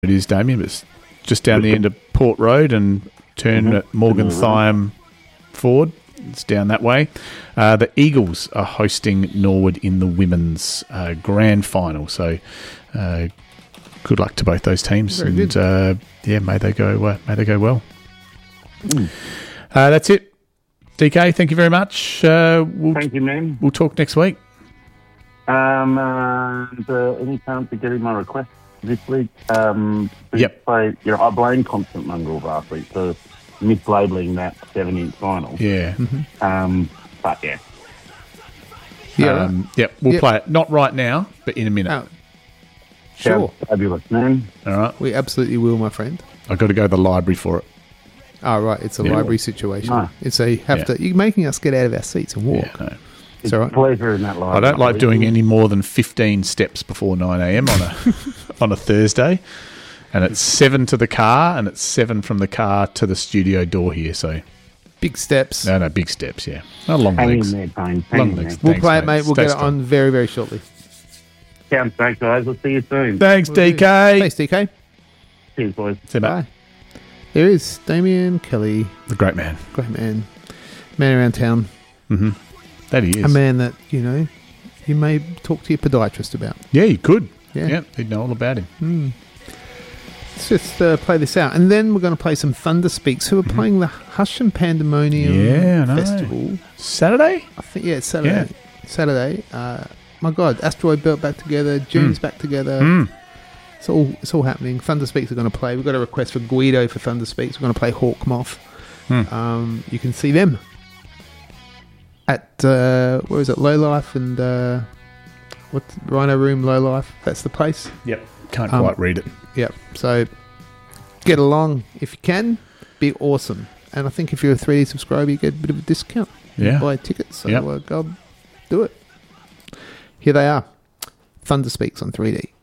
it is, Damien. It's just down the end of Port Road and turn at Morgan Thyme Ford. It's down that way. The Eagles are hosting Norwood in the women's grand final. So good luck to both those teams. Very good. May they go well. That's it. DK, thank you very much. Thank you, man. We'll talk next week. Any chance of getting my request this week? Yep. I blamed Constant Mongrel last week for mislabeling that 7-inch final. Yeah. But yeah. We'll play it. Not right now, but in a minute. Oh. Sure. Sounds fabulous, man. All right. We absolutely will, my friend. I've got to go to the library for it. Oh, right. It's a library situation. No. It's you're making us get out of our seats and walk. Yeah, no. It's all right. Pleasure in that library. I don't like doing any more than 15 steps before 9 a.m. on a Thursday. And it's 7 to the car, and it's 7 from the car to the studio door here. So big steps. No, big steps, yeah. No, long Hang legs. in there, Tone. Long legs. We'll Thanks, play it, mate. We'll Stay get it strong. on very, very shortly. Sounds great, guys. We'll see you soon. Thanks, DK. Thanks, DK. Cheers, boys. See you, mate. Bye. There is Damien Kelly. The great man. Great man. Man around town. Mm-hmm. That he is. A man that, you may talk to your podiatrist about. Yeah, you could. Yeah. He'd know all about him. Let's just play this out. And then we're going to play some Thunder Speaks, who are playing the Hush and Pandemonium I know. Festival. Saturday? I think, it's Saturday. Yeah. Saturday. My God, Asteroid Belt back together, June's back together. It's all happening. Thunder Speaks are going to play. We've got a request for Guido for Thunder Speaks. We're going to play Hawk Moth. You can see them at where is it? Low Life and Rhino Room Low Life. That's the place. Yep. Can't quite read it. Yep. So get along if you can. Be awesome. And I think if you're a 3D subscriber, you get a bit of a discount. Yeah. You buy tickets. So go do it. Here they are. Thunder Speaks on 3D.